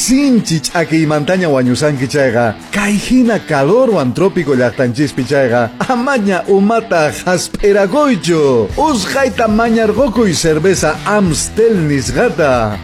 Sinchich aquí mantaña wañusanki chayga. Kaijina calor wan trópico llaqtanchispi chayga. Amaña umata hasperagoycho. Usqayta mañargoku y cerveza Amstel nisgata.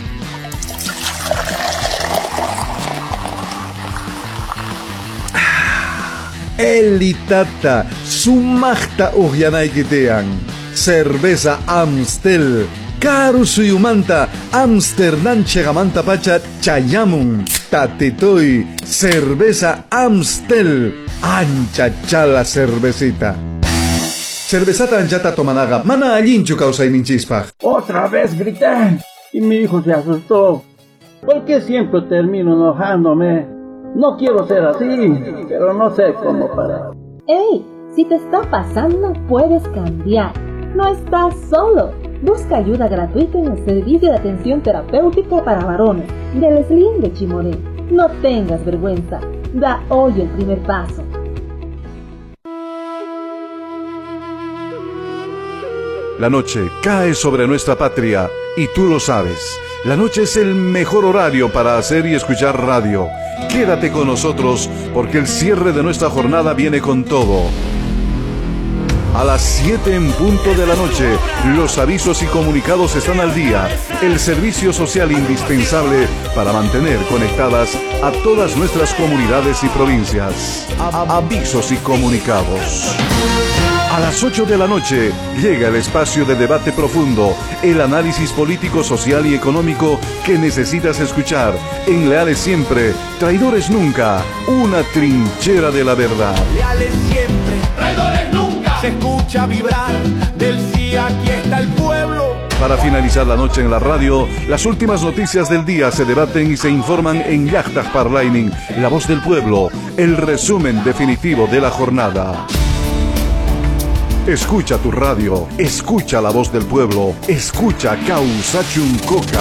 Elitata, sumachta uyanayquitean. Cerveza Amstel. Karu suyumanta, Amsterdam chegamanta pacha chayamun. Tatitoy, cerveza Amstel. Ancha chala cervecita. Cervezata anchata tomanaga, mana allinchu causayninchispaj. Otra vez grité y mi hijo se asustó. ¿Por qué siempre termino enojándome? No quiero ser así, pero no sé cómo parar. ¡Ey! Si te está pasando, puedes cambiar. No estás solo. Busca ayuda gratuita en el Servicio de Atención Terapéutica para Varones del SLIM de Chimoré. No tengas vergüenza. Da hoy el primer paso. La noche cae sobre nuestra patria y tú lo sabes. La noche es el mejor horario para hacer y escuchar radio. Quédate con nosotros porque el cierre de nuestra jornada viene con todo. A las 7 en punto de la noche, los avisos y comunicados están al día. El servicio social indispensable para mantener conectadas a todas nuestras comunidades y provincias. Avisos y comunicados. A las 8 de la noche llega el espacio de debate profundo, el análisis político, social y económico que necesitas escuchar. En Leales siempre, traidores nunca, una trinchera de la verdad. Leales siempre, traidores nunca. Se escucha vibrar del sí, aquí está el pueblo. Para finalizar la noche en la radio, las últimas noticias del día se debaten y se informan en Llaqtac Parlainin, La Voz del Pueblo, el resumen definitivo de la jornada. Escucha tu radio, escucha La Voz del Pueblo, escucha Causachuncoca.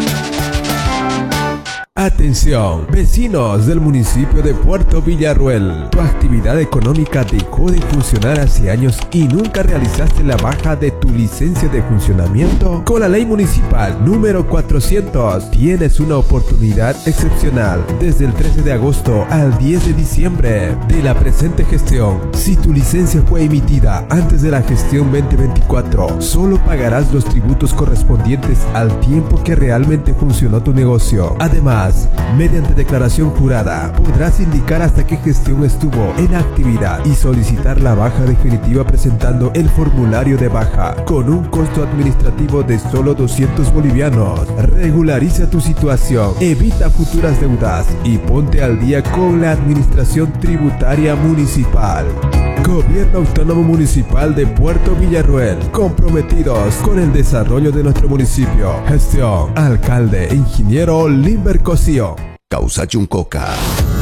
Atención, vecinos del municipio de Puerto Villarruel. Tu actividad económica dejó de funcionar hace años y nunca realizaste la baja de tu licencia de funcionamiento. Con la ley municipal número 400 tienes una oportunidad excepcional desde el 13 de agosto al 10 de diciembre de la presente gestión. Si tu licencia fue emitida antes de la gestión 2024, solo pagarás los tributos correspondientes al tiempo que realmente funcionó tu negocio. Además, mediante declaración jurada, podrás indicar hasta qué gestión estuvo en actividad y solicitar la baja definitiva presentando el formulario de baja con un costo administrativo de solo 200 bolivianos. Regulariza tu situación, evita futuras deudas y ponte al día con la administración tributaria municipal. Gobierno Autónomo Municipal de Puerto Villarruel, comprometidos con el desarrollo de nuestro municipio. Gestión, alcalde, ingeniero Limber Cosío. Causachuncoca.